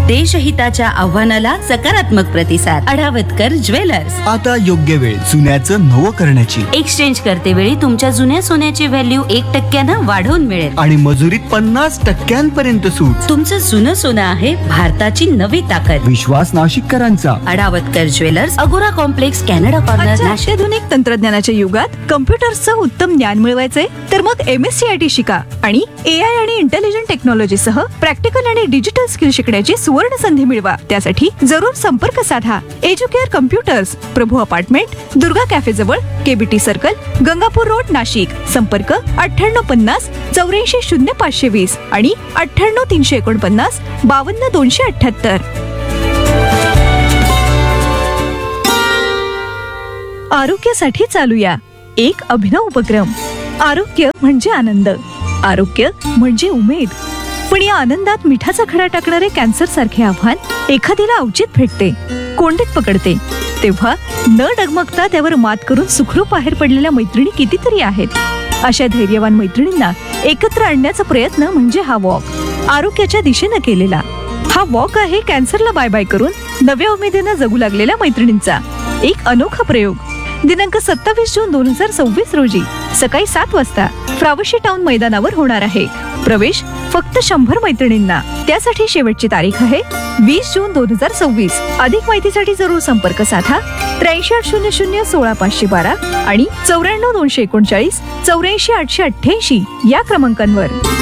देशहिताच्या आव्हानाला सकारात्मक प्रतिसाद. अढावतकर ज्वेलर्स. आता योग्य वेळ सोन्याचं नवं करण्याची. एक्सचेंज करते वेळी तुमच्या जुन्या सोन्याची व्हॅल्यू 1% वाढवून मिळेल आणि मजुरीत 50% सूट. तुमचं जुनं सोनं आहे भारताची नवी ताकद. विश्वास नाशिककरांचा. अढावतकर ज्वेलर्स, अगोरा कॉम्प्लेक्स, कॅनडा कॉर्नर, नाशिक. अत्याधुनिक तंत्रज्ञानाच्या युगात कम्प्युटर्सचं उत्तम ज्ञान मिळवायचे तर मग MSCIT शिका आणि AI आणि इंटेलिजंट टेक्नॉलॉजी सह प्रॅक्टिकल आणि डिजिटल स्किल शिकण्याची सुवर्ण संधी मिळवा. त्यासाठी जरूर संपर्क साधा. एज्युकेअर कम्प्युटर्स, प्रभू अपार्टमेंट, दुर्गा कॅफे जवळ, KBT circle, Gangapur road, Nashik. संपर्क 9850 84 0520 आणि 98 349 52 278. आरोग्यासाठी चालूया एक अभिनव उपक्रम. आरोग्य म्हणजे आनंद, आरोग्य म्हणजे उमेद. पण या आनंदात मिठाचा खडा टाकणारे कॅन्सर सारखे आव्हान एखाद्याला अवचित भेटते, कोंडीत पकडते. तेव्हा न डगमगता त्यावर मात करून सुखरूप बाहेर पडलेल्या मैत्रिणी कितीतरी आहेत. अशा धैर्यवान मैत्रिणींना एकत्र आणण्याचा प्रयत्न म्हणजे हा वॉक. आरोग्याच्या दिशेनं केलेला हा वॉक आहे कॅन्सरला बाय बाय करून नव्या उमेदीनं जगू लागलेल्या मैत्रिणींचा एक अनोखा प्रयोग. दिनांक 27 जून 2026 रोजी सकाळी 7 वाजता फ्रावशी टाउन मैदानावर होणार आहे. प्रवेश फक्त 100 मैत्रिणींना. त्यासाठी शेवटची तारीख आहे 20 जून 2026. अधिक माहितीसाठी जरूर संपर्क साधा 83 800 16 512 आणि 94 239 84 888 या क्रमांकांवर.